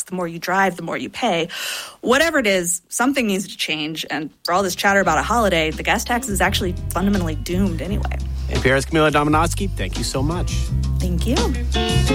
the more you drive, the more you pay. Whatever it is, something needs to change. And for all this chatter about a holiday, the gas tax is actually fundamentally doomed anyway. NPR's Camila Domonoske, thank you so much. Thank you.